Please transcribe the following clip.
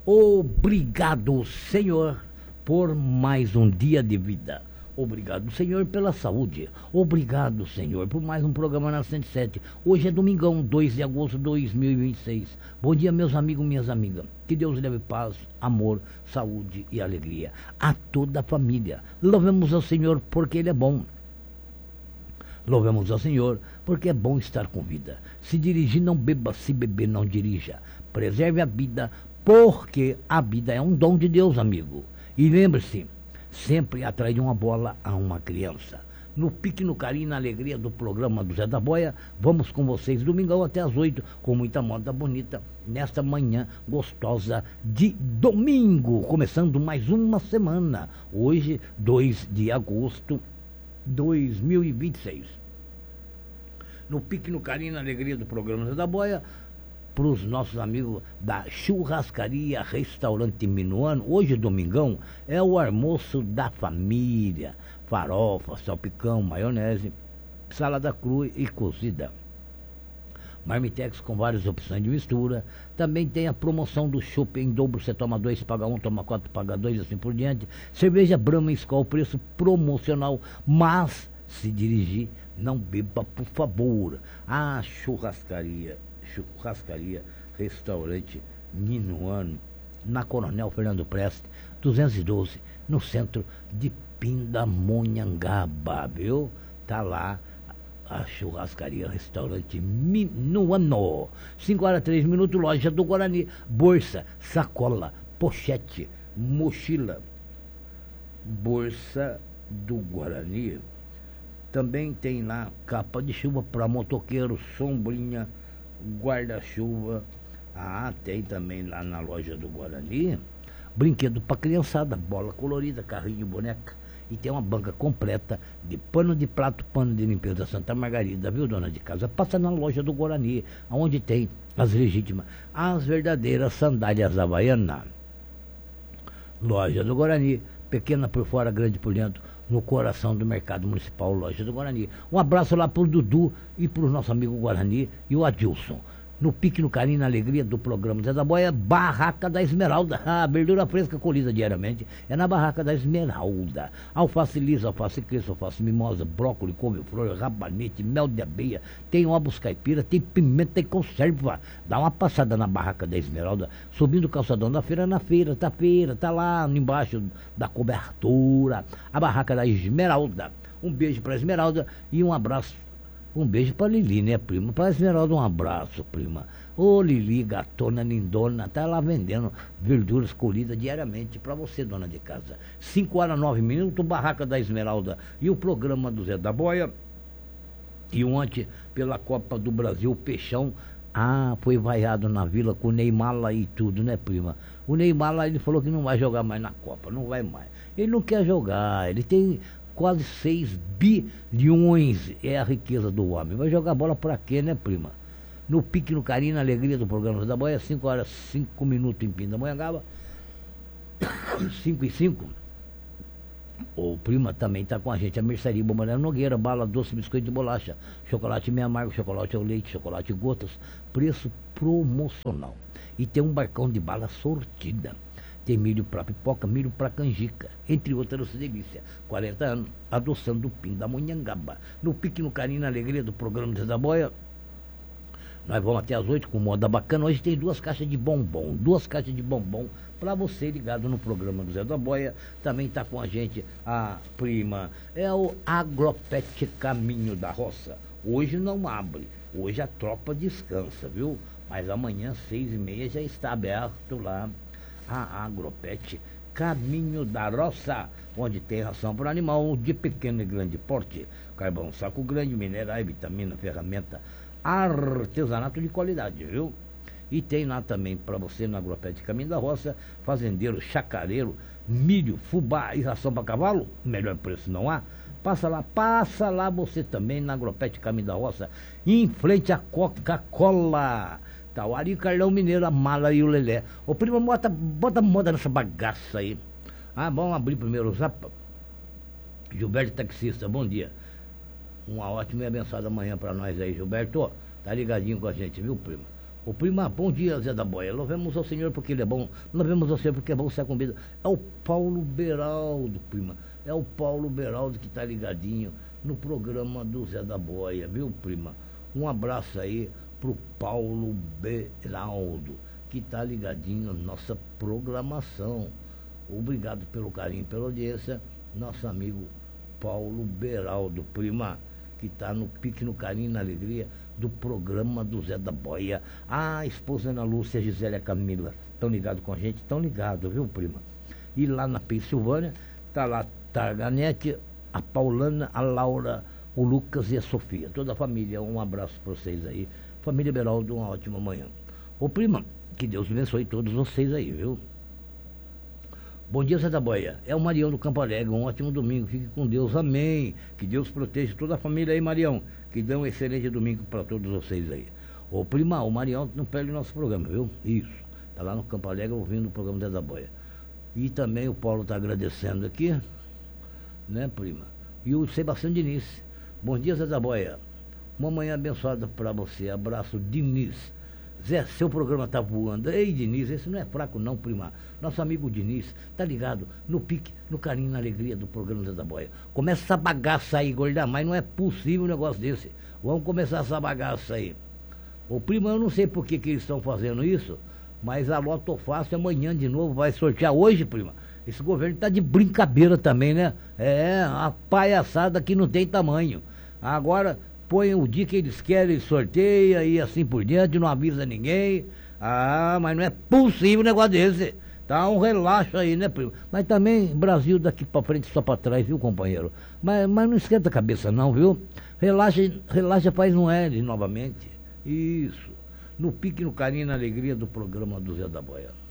Obrigado, Senhor, por mais um dia de vida. Obrigado, Senhor, pela saúde. Obrigado, Senhor, por mais um programa na 107. Hoje é domingão, 2 de agosto de 2026. Bom dia, meus amigos, minhas amigas. Que Deus leve paz, amor, saúde e alegria a toda a família. Louvemos ao Senhor porque Ele é bom. Louvemos ao Senhor porque é bom estar com vida. Se dirigir, não beba, se beber, não dirija. Preserve a vida, porque a vida é um dom de Deus, amigo. E lembre-se, sempre atrás de uma bola a uma criança. No pique, no carinho, na alegria do programa do Zé da Boia, vamos com vocês domingão até as 8, com muita moda bonita, nesta manhã gostosa de domingo, começando mais uma semana. Hoje, 2 de agosto de 2026. No pique, no carinho, na alegria do programa Zé da Boia, para os nossos amigos da Churrascaria Restaurante Minuano. Hoje, domingão, é o almoço da família. Farofa, salpicão, maionese, salada crua e cozida. Marmitex com várias opções de mistura. Também tem a promoção do chopp em dobro. Você toma 2, paga 1, toma 4, paga 2, assim por diante. Cerveja Brahma Skol, preço promocional. Mas, se dirigir, não beba, por favor. A Churrascaria Restaurante Minuano, na Coronel Fernando Preste, 212, no centro de Pindamonhangaba, viu? Tá lá a Churrascaria Restaurante Minuano. 5h03, loja do Guarani. Bolsa, sacola, pochete, mochila. Bolsa do Guarani. Também tem lá capa de chuva para motoqueiro, sombrinha, guarda-chuva. Tem também lá na loja do Guarani brinquedo para criançada, bola colorida, carrinho, boneca. E tem uma banca completa de pano de prato, pano de limpeza Santa Margarida, viu, dona de casa? Passa na loja do Guarani, onde tem as legítimas, as verdadeiras sandálias havaianas. Loja do Guarani, pequena por fora, grande por dentro, no coração do mercado municipal, loja do Guarani. Um abraço lá pro Dudu e pro nosso amigo Guarani e o Adilson. No pique, no carinho, na alegria do programa Zé da Boia, Barraca da Esmeralda. Verdura fresca colhida diariamente é na Barraca da Esmeralda. Alface lisa, alface cresça, alface mimosa, brócolis, couve-flor, rabanete, mel de abelha, tem ovos caipira, tem pimenta e conserva. Dá uma passada na Barraca da Esmeralda, subindo o calçadão da feira, tá lá embaixo da cobertura, a Barraca da Esmeralda. Um beijo pra Esmeralda e um abraço. Um beijo pra Lili, né, prima? Pra Esmeralda, um abraço, prima. Ô, Lili, gatona, lindona, tá lá vendendo verduras colhidas diariamente pra você, dona de casa. 5h09, Barraca da Esmeralda. E o programa do Zé da Boia. E ontem, pela Copa do Brasil, o Peixão, foi vaiado na Vila com o Neymar lá e tudo, né, prima? O Neymar lá, ele falou que não vai jogar mais na Copa, não vai mais. Ele não quer jogar, ele tem quase 6 bilhões, é a riqueza do homem. Vai jogar bola pra quê, né, prima? No pique, no carinho, na alegria do programa da Boia, 5h05 em Pindamonhangaba, 5h05. O prima também tá com a gente, a Mercearia Bombarana Nogueira, bala, doce, biscoito de bolacha, chocolate meio amargo, chocolate ao leite, chocolate gotas, preço promocional. E tem um barcão de bala sortida. Tem milho para pipoca, milho para canjica, entre outras delícias. 40 anos, adoçando o Pindamonhangaba. No pique, no carinho, na alegria do programa Zé da Boia, nós vamos até as 8 com moda bacana. Hoje tem 2 caixas de bombom, para você ligado no programa do Zé da Boia. Também está com a gente a prima, é o Agropet Caminho da Roça. Hoje não abre, hoje a tropa descansa, viu? Mas amanhã, 6h30, já está aberto lá a Agropet Caminho da Roça, onde tem ração para animal de pequeno e grande porte, carvão, saco grande, minerais, vitamina, ferramenta, artesanato de qualidade, viu? E tem lá também para você na Agropet Caminho da Roça, fazendeiro, chacareiro, milho, fubá e ração para cavalo, melhor preço não há. Passa lá você também na Agropet Caminho da Roça, em frente à Coca-Cola. Tá, o Ari, Carlão Mineiro, a Mala e o Lelé. Ô, prima, bota moda nessa bagaça aí. Vamos abrir primeiro o zap. Gilberto Taxista, bom dia. Uma ótima e abençoada manhã pra nós aí, Gilberto. Tá ligadinho com a gente, viu, prima? Ô prima, bom dia, Zé da Boia. Louvemos ao Senhor porque Ele é bom. Louvemos ao Senhor porque é bom ser comida. É o Paulo Beraldo, prima. É o Paulo Beraldo que está ligadinho no programa do Zé da Boia, viu, prima? Um abraço aí pro Paulo Beraldo, que está ligadinho na nossa programação. Obrigado pelo carinho, pela audiência. Nosso amigo Paulo Beraldo, prima, que está no pique, no carinho, na alegria do programa do Zé da Boia. A esposa Ana Lúcia, a Gisele e a Camila estão ligados com a gente? Estão ligados, viu, prima? E lá na Pensilvânia, tá lá Targanete, a Paulana, a Laura, o Lucas e a Sofia. Toda a família, um abraço para vocês aí. Família Beraldo, uma ótima manhã. Ô prima, que Deus abençoe todos vocês aí, viu? Bom dia, Zé da Boia. É o Marião do Campo Alegre. Um ótimo domingo. Fique com Deus. Amém. Que Deus proteja toda a família aí, Marião. Que dê um excelente domingo para todos vocês aí. Ô, prima, o Marião não perde o nosso programa, viu? Isso. Tá lá no Campo Alegre ouvindo o programa Zé da Boia. E também o Paulo tá agradecendo aqui, né, prima? E o Sebastião Diniz. Bom dia, Zé da Boia. Uma manhã abençoada para você. Abraço, Diniz. Zé, seu programa tá voando. Ei, Diniz, esse não é fraco não, prima. Nosso amigo Diniz tá ligado no pique, no carinho, na alegria do programa Zé da Boia. Começa essa bagaça aí, gorda, mas não é possível um negócio desse. Vamos começar essa bagaça aí. Ô, prima, eu não sei por que eles estão fazendo isso, mas a Loto Fácil amanhã de novo vai sortear hoje, prima. Esse governo tá de brincadeira também, né? É, a palhaçada que não tem tamanho. Agora põe o dia que eles querem, sorteia e assim por diante, não avisa ninguém. Ah, mas não é possível um negócio desse. Tá um relaxo aí, né, primo? Mas também, Brasil daqui pra frente só pra trás, viu, companheiro? Mas não esquenta a cabeça não, viu? Relaxa, faz um L novamente. Isso. No pique, no carinho, na alegria do programa do Zé da Boia.